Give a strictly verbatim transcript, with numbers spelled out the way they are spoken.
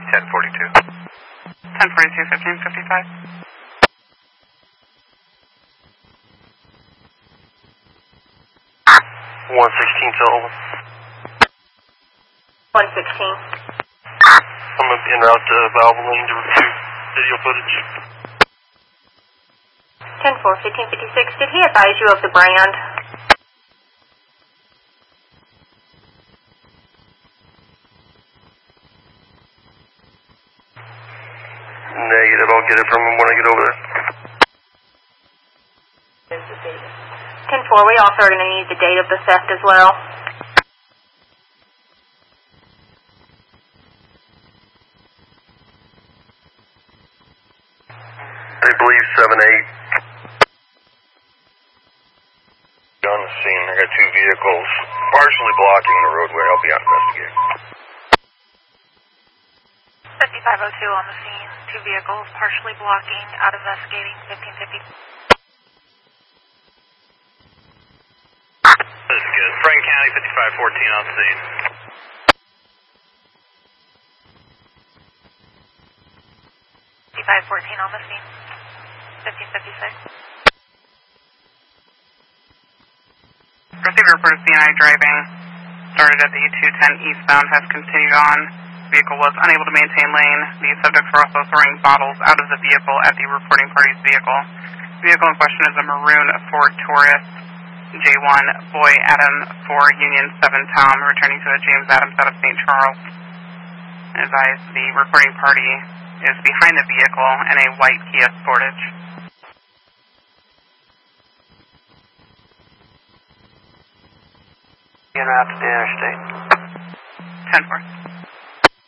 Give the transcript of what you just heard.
ten forty-two. ten forty-two, fifteen fifty-five. one sixteen Sullivan. one sixteen. I'm going to be en route to Valvoline to review video footage. ten four, fifteen fifty-six. Did he advise you of the brand? Negative. I'll get it from him when I get over there. ten four, we also are going to need the date of the theft as well. I believe seven eight. On the scene, I got two vehicles partially blocking the roadway. I'll be out investigating. fifty-five oh two on the scene. Two vehicles partially blocking, out investigating, fifteen fifty. This is good. Franklin County, fifty-five fourteen on the scene. fifty-five fourteen on the scene. fifteen fifty-six. Received a report of C N I driving. Started at the two ten eastbound, has continued on. Vehicle was unable to maintain lane. The subjects were also throwing bottles out of the vehicle at the reporting party's vehicle. The vehicle in question is a maroon Ford Taurus J one Boy Adam four Union seven Tom, returning to a James Adams out of Saint Charles. Advised the reporting party is behind the vehicle in a white Kia Sportage. Getting out to the interstate. ten four.